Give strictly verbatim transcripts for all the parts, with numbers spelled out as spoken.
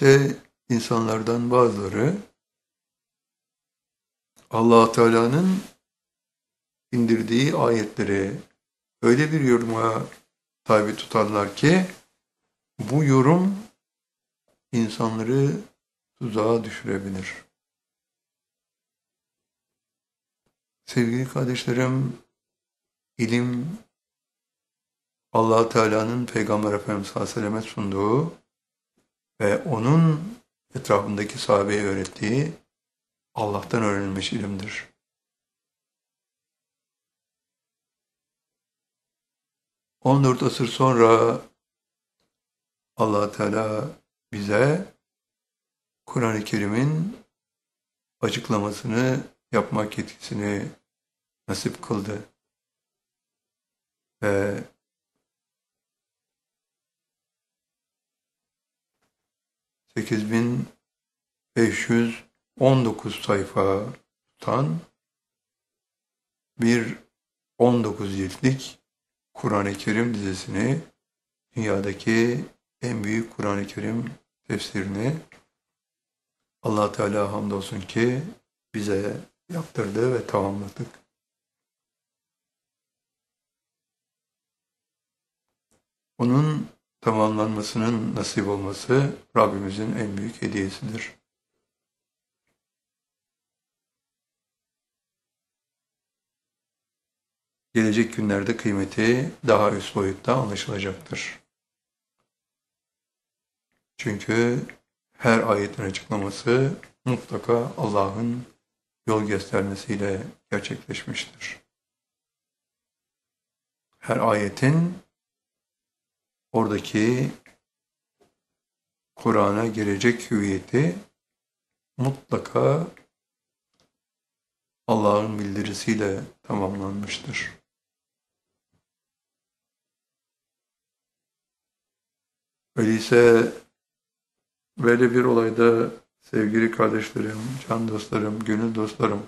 İşte insanlardan bazıları Allah Teala'nın indirdiği ayetleri öyle bir yoruma tabi tutarlar ki bu yorum insanları tuzağa düşürebilir. Sevgili kardeşlerim, ilim Allah Teala'nın Peygamber Efendimiz sallallahu aleyhi ve selleme sunduğu ve onun etrafındaki sahabeye öğrettiği Allah'tan öğrenilmiş ilimdir. on dört asır sonra Allah Teala bize Kur'an-ı Kerim'in açıklamasını yapmak yetkisini nasip kıldı. Ve sekiz bin beş yüz on dokuz sayfa tutan bir on dokuz ciltlik Kur'an-ı Kerim dizisini, dünyadaki en büyük Kur'an-ı Kerim tefsirini Allah Teala hamdolsun ki bize yaptırdı ve tamamladık. Onun tamamlanmasının nasip olması Rabbimizin en büyük hediyesidir. Gelecek günlerde kıymeti daha üst boyutta anlaşılacaktır. Çünkü her ayetin açıklaması mutlaka Allah'ın yol göstermesiyle gerçekleşmiştir. Her ayetin oradaki Kur'an'a gelecek hüviyeti mutlaka Allah'ın bildirisiyle tamamlanmıştır. Öyleyse böyle bir olayda sevgili kardeşlerim, can dostlarım, gönül dostlarım,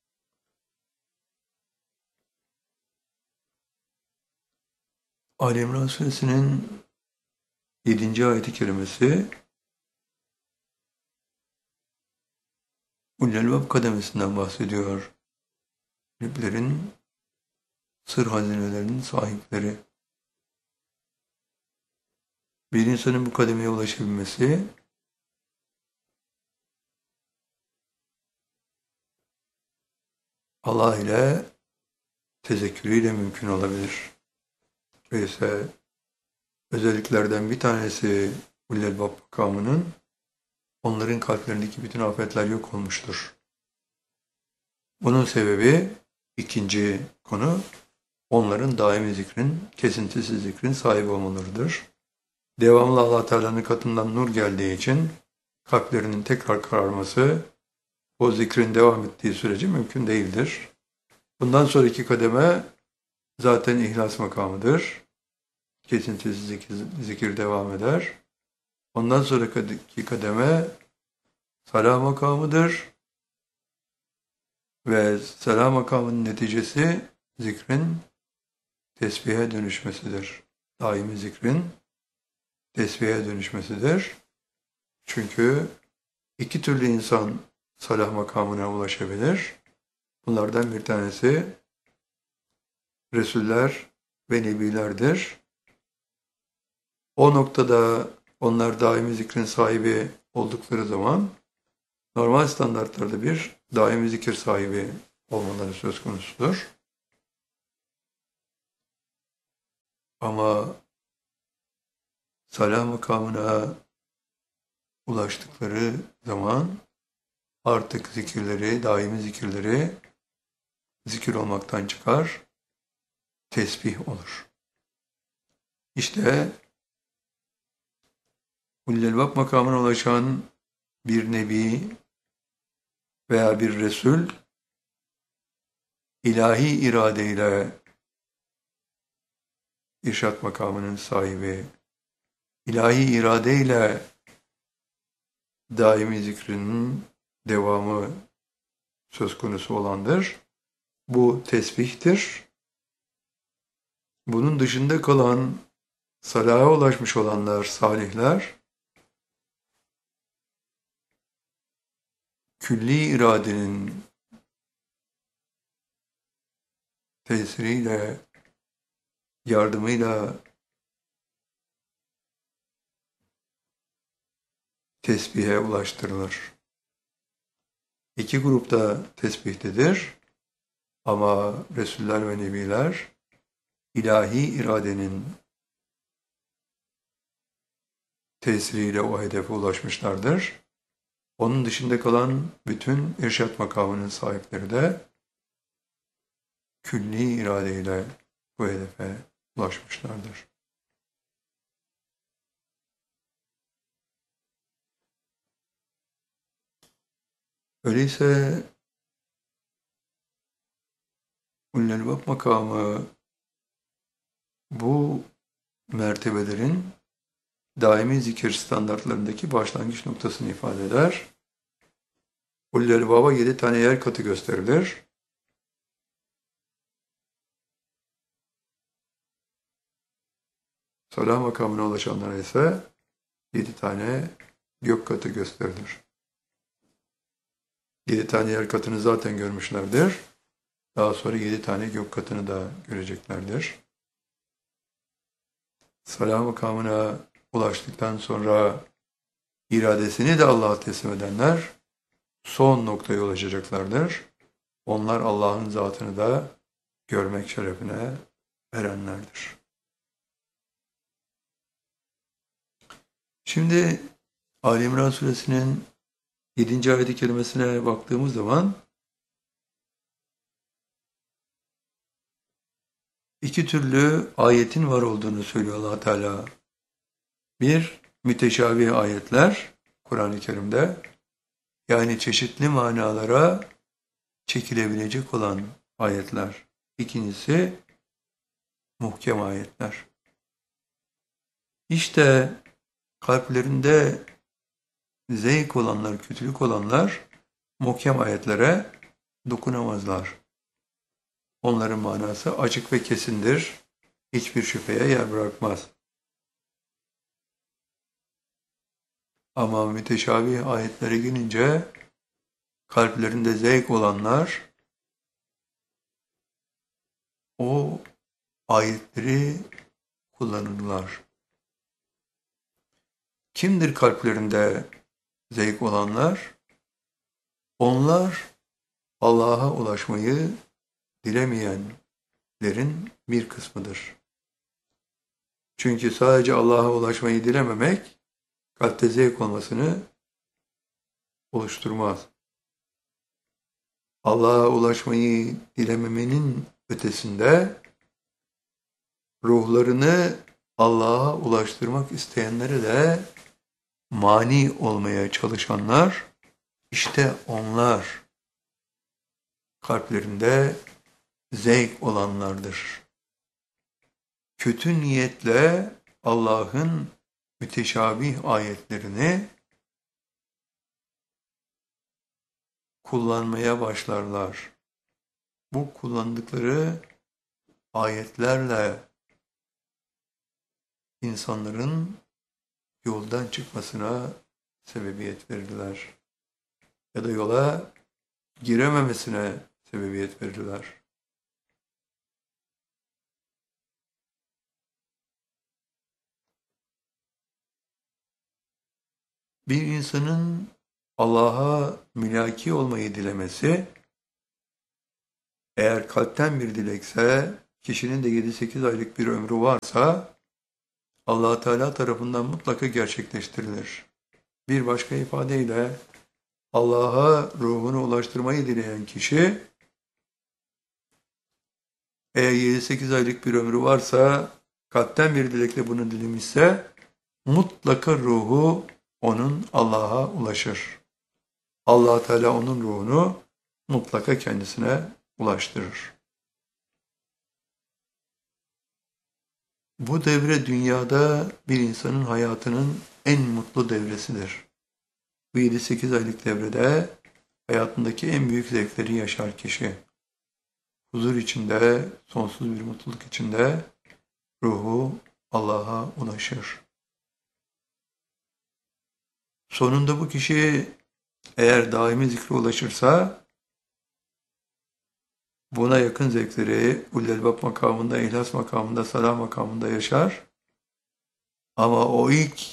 Ali İmran Suresinin yedinci ayet-i kerimesi Ulul Albab kademesinden bahsediyor. Kalplerin sır hazinelerinin sahipleri. Bir insanın bu kademeye ulaşabilmesi Allah ile tezekkürüyle mümkün olabilir. Öyleyse özelliklerden bir tanesi Ulul Albab makamının onların kalplerindeki bütün afetler yok olmuştur. Bunun sebebi ikinci konu onların daimi zikrin, kesintisiz zikrin sahibi olmalarıdır. Devamlı Allah Teala'nın katından nur geldiği için kalplerinin tekrar kararması o zikrin devam ettiği sürece mümkün değildir. Bundan sonraki kademe zaten ihlas makamıdır. Kesintisiz zikir, zikir devam eder. Ondan sonraki kademe salah makamıdır. Ve salah makamının neticesi zikrin tesbihe dönüşmesidir. Daimi zikrin tesbihe dönüşmesidir. Çünkü iki türlü insan salah makamına ulaşabilir. Bunlardan bir tanesi Resuller ve Nebilerdir. O noktada onlar daimi zikrin sahibi oldukları zaman normal standartlarda bir daimi zikir sahibi olmaları söz konusudur. Ama salah makamına ulaştıkları zaman artık zikirleri, daimi zikirleri zikir olmaktan çıkar, tesbih olur. İşte Ulul Albab makamına ulaşan bir nebi veya bir resul ilahi iradeyle irşat makamının sahibi, ilahi iradeyle daimi zikrinin devamı söz konusu olandır. Bu tesbihtir. Bunun dışında kalan salaha ulaşmış olanlar, salihler, külli iradenin tesiriyle, yardımıyla tesbihe ulaştırılır. İki grupta tesbihdedir ama Resuller ve Nebiler ilahi iradenin tesiriyle o hedefe ulaşmışlardır. Onun dışında kalan bütün irşat makamının sahipleri de külli iradeyle bu hedefe ulaşmışlardır. Öyleyse Ulul-Albab makamı bu mertebelerin daimi zikir standartlarındaki başlangıç noktasını ifade eder. Ulul-Albab'a yedi tane yer katı gösterilir. Salah makamına ulaşanlara ise yedi tane gök katı gösterilir. Yedi tane yer katını zaten görmüşlerdir. Daha sonra yedi tane gök katını da göreceklerdir. Salah makamına ulaştıktan sonra iradesini de Allah'a teslim edenler son noktaya ulaşacaklardır. Onlar Allah'ın zatını da görmek şerefine erenlerdir. Şimdi Ali İmran suresinin yedinci ayet-i kerimesine baktığımız zaman iki türlü ayetin var olduğunu söylüyor Allah Teala. Bir, müteşabih ayetler Kur'an-ı Kerim'de, yani çeşitli manalara çekilebilecek olan ayetler. İkincisi, muhkem ayetler. İşte kalplerinde zevk olanlar, kötülük olanlar muhkem ayetlere dokunamazlar. Onların manası açık ve kesindir. Hiçbir şüpheye yer bırakmaz. Ama müteşabih ayetlere gelince kalplerinde zevk olanlar o ayetleri kullanırlar. Kimdir kalplerinde zevk olanlar? Onlar Allah'a ulaşmayı dilemeyenlerin bir kısmıdır. Çünkü sadece Allah'a ulaşmayı dilememek kalpte zevk olmasını oluşturmaz. Allah'a ulaşmayı dilememenin ötesinde ruhlarını Allah'a ulaştırmak isteyenlere de mani olmaya çalışanlar, işte onlar kalplerinde zevk olanlardır. Kötü niyetle Allah'ın müteşabih ayetlerini kullanmaya başlarlar. Bu kullandıkları ayetlerle insanların yoldan çıkmasına sebebiyet verirler. Ya da yola girememesine sebebiyet verirler. Bir insanın Allah'a mülaki olmayı dilemesi, eğer kalpten bir dilekse, kişinin de yedi sekiz aylık bir ömrü varsa, Allah Teala tarafından mutlaka gerçekleştirilir. Bir başka ifadeyle, Allah'a ruhunu ulaştırmayı dileyen kişi, eğer yedi sekiz aylık bir ömrü varsa, kalpten bir dilekle bunu dilemişse, mutlaka ruhu onun Allah'a ulaşır. Allah Teala onun ruhunu mutlaka kendisine ulaştırır. Bu devre dünyada bir insanın hayatının en mutlu devresidir. Bu yedi sekiz aylık devrede hayatındaki en büyük zevkleri yaşar kişi. Huzur içinde, sonsuz bir mutluluk içinde ruhu Allah'a ulaşır. Sonunda bu kişi eğer daimi zikre ulaşırsa buna yakın zevkleri Ulelbab makamında, İhlas makamında, Salah makamında yaşar. Ama o ilk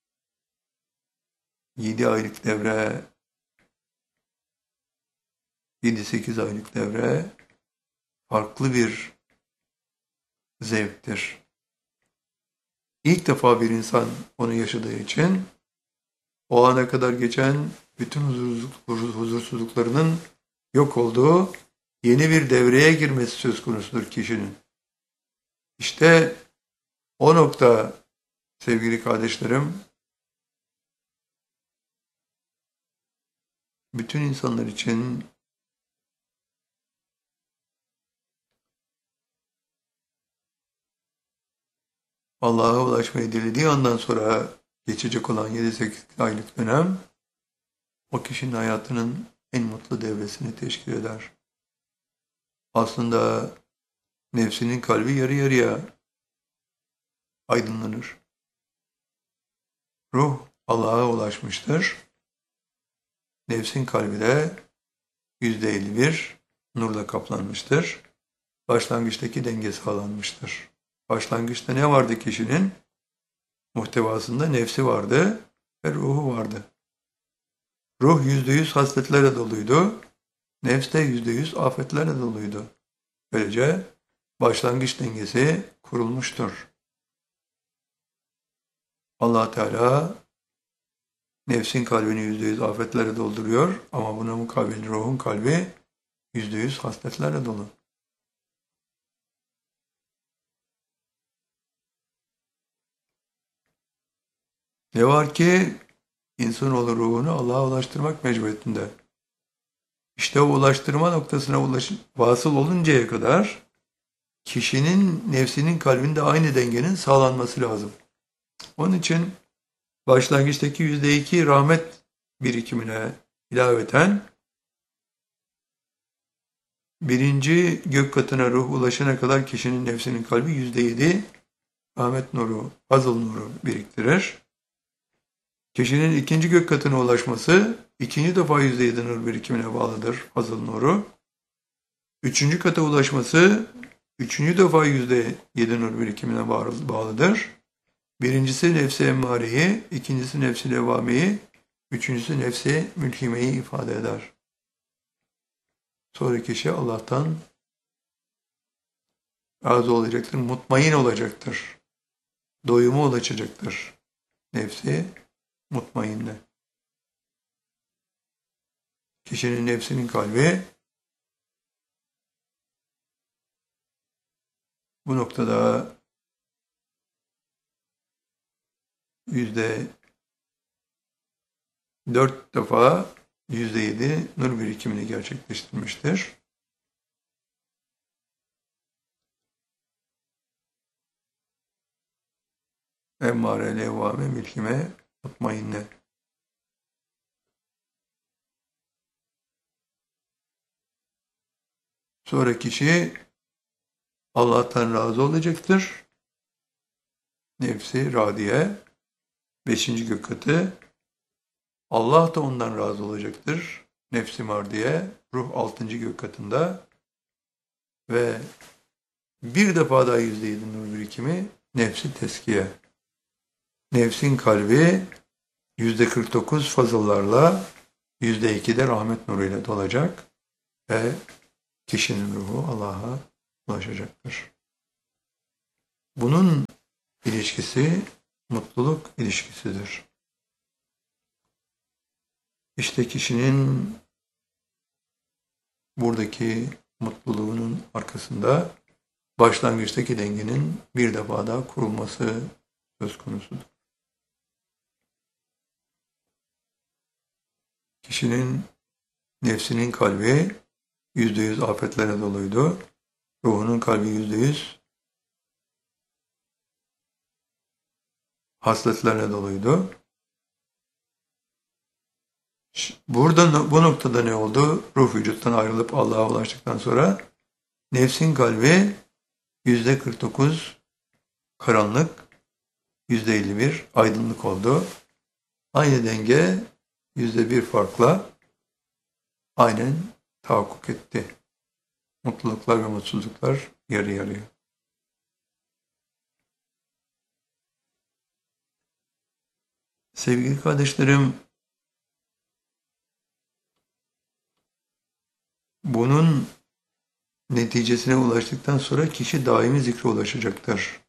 yedi aylık devre, yedi sekiz aylık devre farklı bir zevktir. İlk defa bir insan onu yaşadığı için o ana kadar geçen bütün huzursuzluk, huzursuzluklarının yok olduğu yeni bir devreye girmesi söz konusudur kişinin. İşte o nokta sevgili kardeşlerim, bütün insanlar için Allah'a ulaşmayı dilediği andan sonra geçecek olan yedi sekiz aylık dönem o kişinin hayatının en mutlu devresini teşkil eder. Aslında nefsinin kalbi yarı yarıya aydınlanır. Ruh Allah'a ulaşmıştır. Nefsin kalbi de yüzde elli bir nurla kaplanmıştır. Başlangıçtaki denge sağlanmıştır. Başlangıçta ne vardı kişinin? Muhtevasında nefsi vardı ve ruhu vardı. Ruh yüzde yüz hasletlerle doluydu. Nefs de yüzde yüz afetlerle doluydu. Böylece başlangıç dengesi kurulmuştur. Allah Teala nefsin kalbini yüzde yüz afetlerle dolduruyor ama buna mukabil ruhun kalbi yüzde yüz hasletlerle dolu. Ne var ki insanoğlu ruhunu Allah'a ulaştırmak mecburiyetinde. İşte o ulaştırma noktasına ulaş, vasıl oluncaya kadar kişinin nefsinin kalbinde aynı dengenin sağlanması lazım. Onun için başlangıçtaki yüzde iki rahmet birikimine ilaveten birinci gök katına ruh ulaşana kadar kişinin nefsinin kalbi yüzde yedi rahmet nuru, fazıl nuru biriktirir. Kişinin ikinci gök katına ulaşması ikinci defa yüzde yedi nur birikimine bağlıdır fazıl nuru. Üçüncü kata ulaşması üçüncü defa yüzde yedi nur birikimine bağlıdır. Birincisi nefsi emmareyi, ikincisi nefsi levameyi, üçüncüsü nefsi mülhimeyi ifade eder. Sonra kişi Allah'tan razı olacaktır, mutmain olacaktır. Doyuma ulaşacaktır. Nefsi mutmainle. Kişinin nefsinin kalbi bu noktada yüzde dört defa yüzde yedi nur birikimini gerçekleştirmiştir. Emmare, levvame, mülhime, mutmainne. Sonra kişi Allah'tan razı olacaktır. Nefsi radiye, beşinci gök katı. Allah da ondan razı olacaktır. Nefsi mardiye, ruh altıncı gök katında. Ve bir defa daha yüzde yedi nur birikimi, nefsi teskiye. Nefsin kalbi yüzde kırk dokuz fazıllarla, yüzde iki de rahmet nuruyla dolacak ve kişinin ruhu Allah'a ulaşacaktır. Bunun ilişkisi mutluluk ilişkisidir. İşte kişinin buradaki mutluluğunun arkasında başlangıçtaki dengenin bir defa daha kurulması söz konusudur. Kişinin nefsinin kalbi yüzde yüz afetlere doluydu. Ruhunun kalbi yüzde yüz hasletlerle doluydu. Burada bu noktada ne oldu? Ruh vücuttan ayrılıp Allah'a ulaştıktan sonra nefsin kalbi yüzde kırk dokuz karanlık, yüzde elli bir aydınlık oldu. Aynı denge yüzde bir farkla aynen tahakkuk etti. Mutluluklar ve mutsuzluklar yarı yarıya. Sevgili kardeşlerim, bunun neticesine ulaştıktan sonra kişi daimi zikre ulaşacaktır.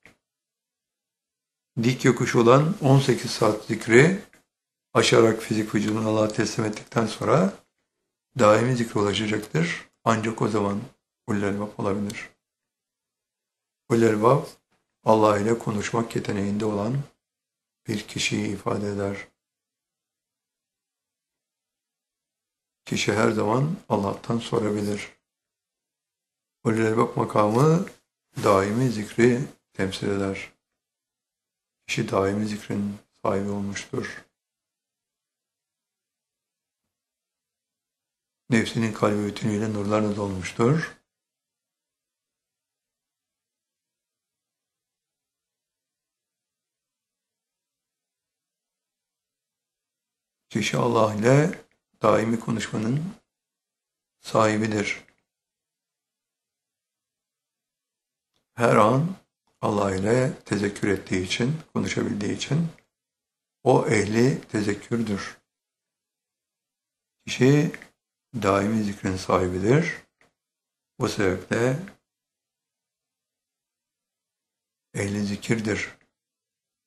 Dik yokuş olan on sekiz saat zikri aşarak fizik vücudunu Allah'a teslim ettikten sonra daimi zikre ulaşacaktır. Ancak o zaman ulul elbab olabilir. Ulul elbab Allah ile konuşmak yeteneğinde olan bir kişiyi ifade eder. Kişi her zaman Allah'tan sorabilir. Ulul elbab makamı daimi zikri temsil eder. Kişi daimi zikrin sahibi olmuştur. Nefsinin kalbi bütünüyle nurlarla dolmuştur. Kişi Allah ile daimi konuşmanın sahibidir. Her an Allah ile tezekkür ettiği için, konuşabildiği için o ehli tezekkürdür. Kişi daimi zikrin sahibidir. Bu sebeple ehli zikirdir.